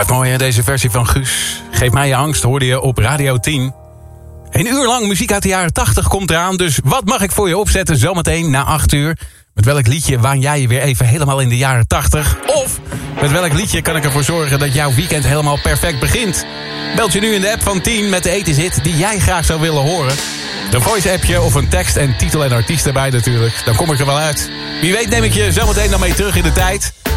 Blijft mooi hè, deze versie van Guus. Geef mij je angst, hoorde je op Radio 10. Een uur lang muziek uit de jaren 80 komt eraan. Dus wat mag ik voor je opzetten zometeen na 8 uur? Met welk liedje waan jij je weer even helemaal in de jaren 80? Of met welk liedje kan ik ervoor zorgen dat jouw weekend helemaal perfect begint? Belt je nu in de app van 10 met de etenzit die jij graag zou willen horen. De voice-appje of een tekst en titel en artiest erbij natuurlijk. Dan kom ik er wel uit. Wie weet neem ik je zometeen dan mee terug in de tijd.